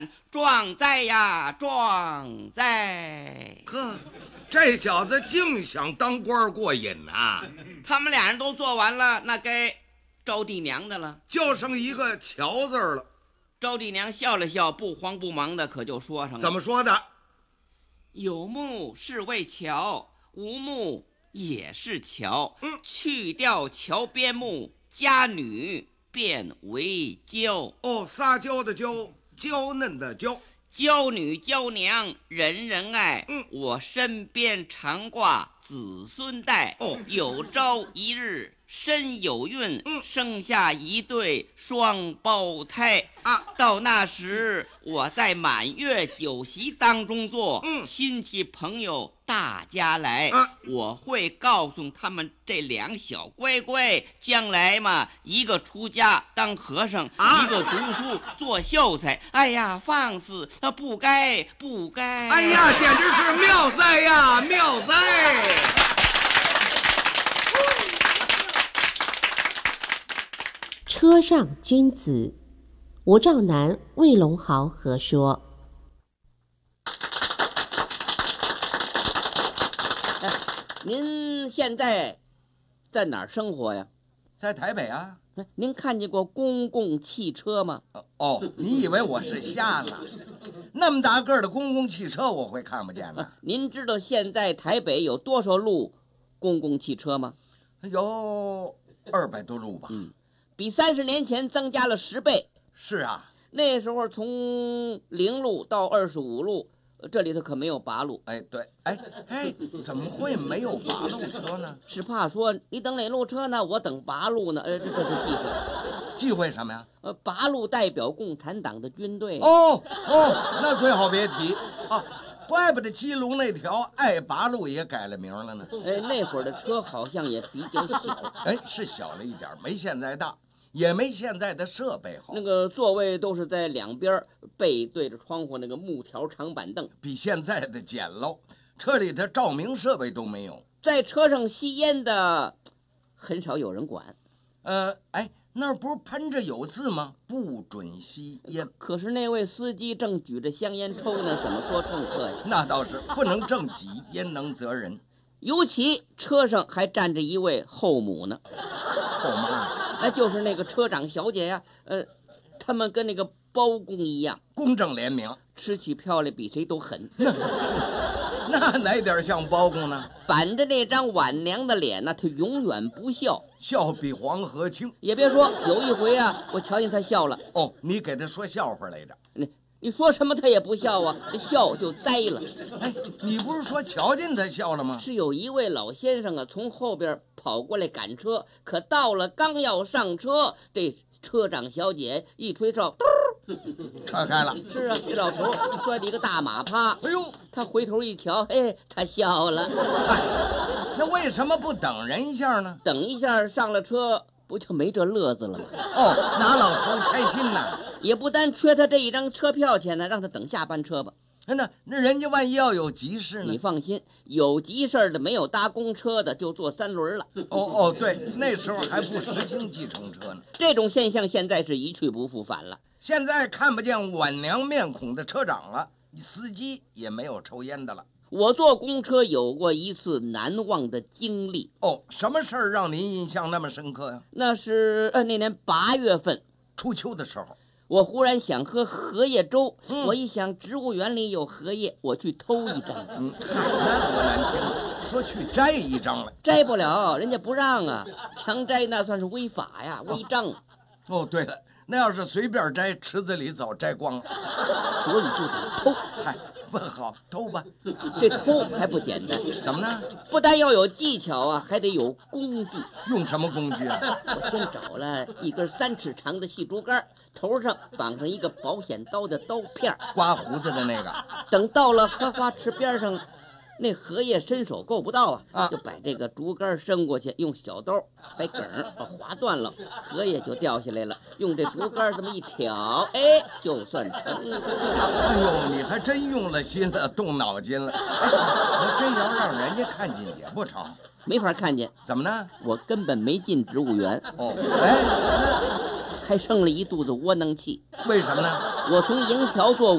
壮哉呀，壮哉！ 呵，这小子净想当官过瘾啊！ 他们俩人都做完了，那该招娣娘的了， 就剩一个乔字了。 招娣娘笑了笑，不慌不忙的可就说上了。 怎么说的？ 有木是为桥，无木也是桥。去掉桥边木，家女变为娇。 哦，撒娇的娇，娇嫩的娇。 娇女娇娘人人爱。我身边常挂子孙带。有朝一日身有孕，生下一对双胞胎啊！到那时，我在满月酒席当中坐，亲戚朋友大家来，我会告诉他们这两小乖乖，将来嘛，一个出家当和尚，一个读书做秀才。哎呀，放肆！不该，不该！ 哎呀，简直是妙哉呀，妙哉！ 车上君子，吴兆南、魏龙豪合说。 您现在在哪儿生活呀？ 在台北啊。 您看见过公共汽车吗？ 哦，你以为我是瞎了？那么大个儿的公共汽车我会看不见呢？ 您知道现在台北有多少路公共汽车吗？ 有200多路吧。 比30年前增加了10倍。 是啊， 那时候从0路到25路，这里头可没有8路。 哎，对，哎，怎么会没有8路车呢？ 是怕说你等哪路车呢？我等8路呢。这是忌讳。 忌讳什么呀 ？8路代表共产党的军队。 哦，那最好别提啊。怪不得基隆那条爱8路也改了名了呢。 那会儿的车好像也比较小。 是小了一点，没现在大，也没现在的设备好。 那个座位都是在两边背对着窗户，那个木条长板凳， 比现在的简陋。车里的照明设备都没有。 在车上吸烟的很少有人管。 那儿不是喷着有字吗？不准吸烟。 可是那位司机正举着香烟抽呢，怎么说乘客呀？ 那倒是，不能正己，焉能责人？ 尤其车上还站着一位后母呢。 后妈？ 就是那个车长小姐呀。他们跟那个包公一样， 公正廉明， 吃起票来比谁都狠。 那哪点像包公呢？ 板着那张晚娘的脸呢，他永远不笑， 笑比黄河清。 也别说，有一回啊，我瞧见他笑了。 你给他说笑话来着？ 你说什么他也不笑啊，笑就栽了。 你不是说瞧见他笑了吗？ 是有一位老先生啊，从后边跑过来赶车，可到了刚要上车，这车长小姐一吹哨， 车开了。 是啊，这老头摔了一个大马趴。 哎呦， 他回头一瞧，他笑了。 那为什么不等人一下呢？ 等一下上了车，不就没这乐子了吗？ 拿老头开心呐！ 也不单缺他这一张车票钱呢，让他等下班车吧。 那人家万一要有急事呢？ 你放心，有急事的没有搭公车的就坐3轮了。 对，那时候还不实行计程车呢。 这种现象现在是一去不复返了。 现在看不见晚娘面孔的车长了，司机也没有抽烟的了。 我坐公车有过一次难忘的经历。 什么事儿让您印象那么深刻呀？ 那是那年8月份， 初秋的时候。 我忽然想喝荷叶粥，我一想植物园里有荷叶，我去偷一张。 那多难听啊！说去摘一张来， 摘不了，人家不让啊，强摘那算是违法呀，违章。 对了，那要是随便摘，池子里早摘光了， 所以就得偷。 问好，偷吧。 这偷还不简单， 怎么呢？ 不但要有技巧啊，还得有工具。 用什么工具啊？ 我先找了一根3尺长的细竹竿，头上绑上一个保险刀的刀片， 刮胡子的那个。 等到了荷花池边上，那荷叶伸手够不到啊，就把这个竹竿伸过去，用小刀把梗划断了，荷叶就掉下来了。用这竹竿这么一挑，就算成功。 你还真用了心了，动脑筋了。那这要让人家看见也不成。 没法看见。 怎么呢？ 我根本没进植物园。 哦， 还生了一肚子窝囊气。 为什么呢？ 我从营桥坐